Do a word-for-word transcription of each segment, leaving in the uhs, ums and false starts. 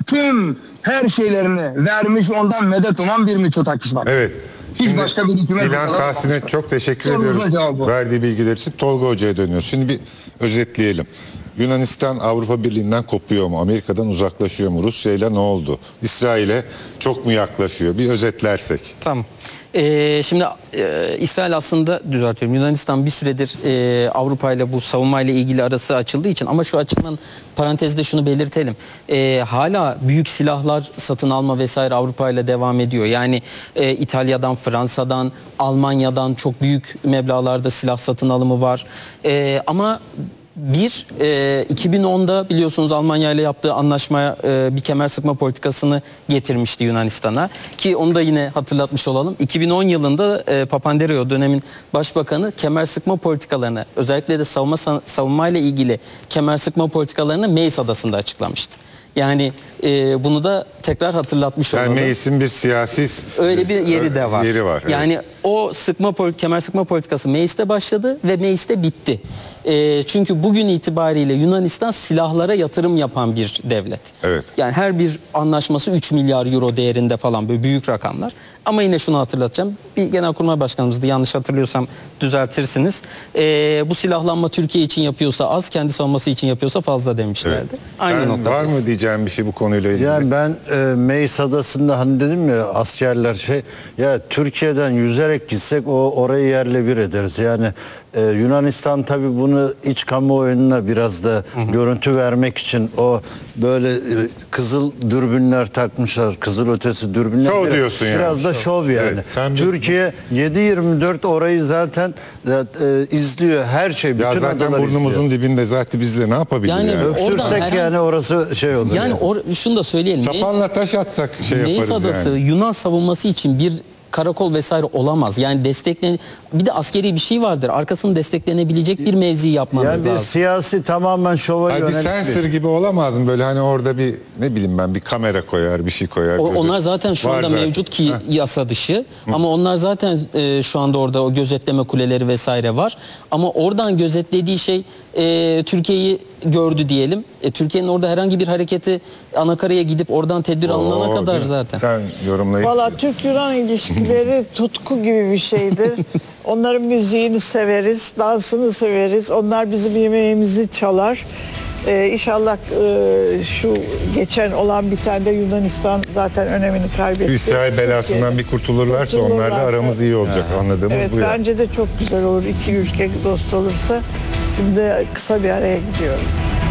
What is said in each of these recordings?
tüm her şeylerini vermiş, ondan medet uman bir Mitsotakis var. Evet. Hiç Şimdi başka bir hükümet... İlhan Tahsin'e çok teşekkür ediyoruz verdiği bilgiler için. Tolga Hoca'ya dönüyoruz. Şimdi bir özetleyelim. Yunanistan Avrupa Birliği'nden kopuyor mu? Amerika'dan uzaklaşıyor mu? Rusya'yla ne oldu? İsrail'e çok mu yaklaşıyor? Bir özetlersek. Tamam. Ee, şimdi e, İsrail aslında düzeltiyorum. Yunanistan bir süredir e, Avrupa ile bu savunma ile ilgili arası açıldığı için, ama şu açıdan parantezde şunu belirtelim. E, hala büyük silahlar satın alma vesaire Avrupa ile devam ediyor. Yani e, İtalya'dan, Fransa'dan, Almanya'dan çok büyük meblağlarda silah satın alımı var. E, ama Bir, e, iki bin onda biliyorsunuz Almanya ile yaptığı anlaşmaya e, bir kemer sıkma politikasını getirmişti Yunanistan'a. Ki onu da yine hatırlatmış olalım. iki bin on yılında e, Papandreou dönemin başbakanı kemer sıkma politikalarını, özellikle de savunma savunma ile ilgili kemer sıkma politikalarını Meis Adası'nda açıklamıştı. Yani e, bunu da tekrar hatırlatmış yani olalım. Meis'in bir siyasi öyle bir yeri de var. Yeri var. Yani evet. o sıkma kemer sıkma politikası Meis'te başladı ve Meis'te bitti. E, çünkü bugün itibariyle Yunanistan silahlara yatırım yapan bir devlet. Evet. Yani her bir anlaşması üç milyar euro değerinde falan, böyle büyük rakamlar. Ama yine şunu hatırlatacağım. Bir Genelkurmay Başkanımızdı, yanlış hatırlıyorsam düzeltirsiniz. E, bu silahlanma Türkiye için yapıyorsa az, kendi savunması için yapıyorsa fazla demişlerdi. Evet. Aynı Sen noktadayız. var mı diyeceğim bir şey bu konuyla ilgili? Yani ben e, Meis Adası'nda hani dedim ya, askerler şey, ya Türkiye'den yüzerek gitsek o orayı yerle bir ederiz. Yani e, Yunanistan tabii bunu iç kamuoyuna biraz da hı hı. görüntü vermek için o böyle e, kızıl dürbünler takmışlar, kızıl ötesi dürbünler. Şov biraz, diyorsun yani. Biraz da şov yani. Evet, sen Türkiye yedi yirmi dört orayı zaten e, e, izliyor, her şey. Bütün ya zaten adalar burnumuzun izliyor. dibinde, zaten bizle ne yapabilir yani? Yani yani? Öksürsek herhangi... yani orası şey olur. Yani, yani. or, şunu da söyleyelim. Sapanla taş atsak şey Meis yaparız Adası yani. Yunan savunması için bir karakol vesaire olamaz. Yani desteklen, bir de askeri bir şey vardır. Arkasını desteklenebilecek bir mevzi yapmanız yani lazım. Siyasi tamamen şova Hayır, bir yönelik. sensör gibi olamaz mı? Böyle hani orada bir, ne bileyim ben, bir kamera koyar, bir şey koyar. O, gözü- onlar zaten şu Var anda zaten. mevcut ki Heh. yasa dışı. Hı. Ama onlar zaten e, şu anda orada o gözetleme kuleleri vesaire var. Ama oradan gözetlediği şey e, Türkiye'yi gördü diyelim. E, Türkiye'nin orada herhangi bir hareketi anakaraya gidip oradan tedbir alınana Oo, kadar değil mi? zaten. Sen yorumlayın. Valla Türk-Yunan ilişkileri tutku gibi bir şeydir. Onların müziğini severiz, dansını severiz. Onlar bizim yemeğimizi çalar. Ee, İnşallah e, şu geçen olan bir tane de Yunanistan zaten önemini kaybetti. Şu İsrail belasından Türkiye, bir kurtulurlarsa onlarla aramız iyi olacak, anladığımız evet, bu ya. bence de çok güzel olur. İki ülke dost olursa. Şimdi kısa bir araya gidiyoruz.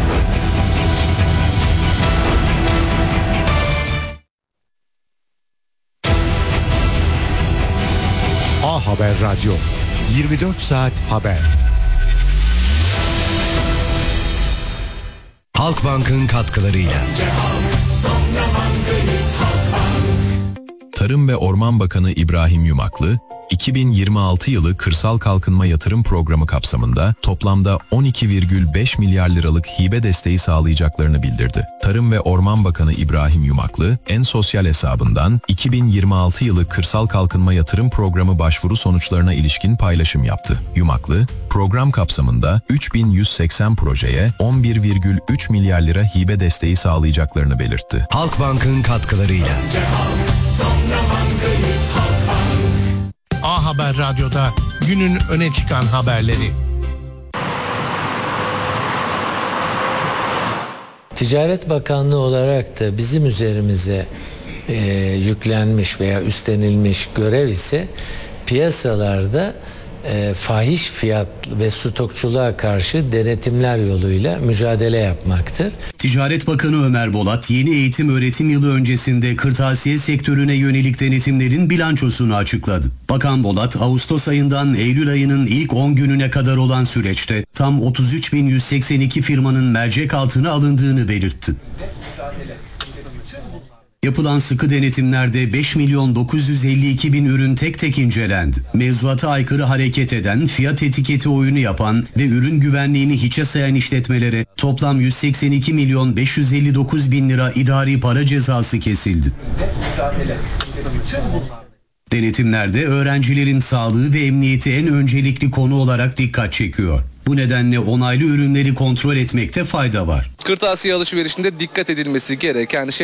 A Haber Radyo, yirmi dört saat haber. Halkbank'ın katkılarıyla. Tarım ve Orman Bakanı İbrahim Yumaklı, iki bin yirmi altı yılı Kırsal Kalkınma Yatırım Programı kapsamında toplamda on iki virgül beş milyar liralık hibe desteği sağlayacaklarını bildirdi. Tarım ve Orman Bakanı İbrahim Yumaklı, en sosyal hesabından iki bin yirmi altı yılı Kırsal Kalkınma Yatırım Programı başvuru sonuçlarına ilişkin paylaşım yaptı. Yumaklı, program kapsamında üç bin yüz seksen projeye on bir virgül üç milyar lira hibe desteği sağlayacaklarını belirtti. Halkbank'ın katkılarıyla. A Haber Radyo'da günün öne çıkan haberleri. Ticaret Bakanlığı olarak da bizim üzerimize e, yüklenmiş veya üstlenilmiş görev ise piyasalarda e, fahiş fiyat ve stokçuluğa karşı denetimler yoluyla mücadele yapmaktır. Ticaret Bakanı Ömer Bolat, yeni eğitim öğretim yılı öncesinde kırtasiye sektörüne yönelik denetimlerin bilançosunu açıkladı. Bakan Bolat, Ağustos ayından Eylül ayının ilk on gününe kadar olan süreçte tam otuz üç bin yüz seksen iki firmanın mercek altına alındığını belirtti. Yapılan sıkı denetimlerde beş milyon dokuz yüz elli iki bin ürün tek tek incelendi. Mevzuata aykırı hareket eden, fiyat etiketi oyunu yapan ve ürün güvenliğini hiçe sayan işletmelere toplam yüz seksen iki milyon beş yüz elli dokuz bin lira idari para cezası kesildi. Denetimlerde öğrencilerin sağlığı ve emniyeti en öncelikli konu olarak dikkat çekiyor. Bu nedenle onaylı ürünleri kontrol etmekte fayda var. Kırtasiye alışverişinde dikkat edilmesi gereken şey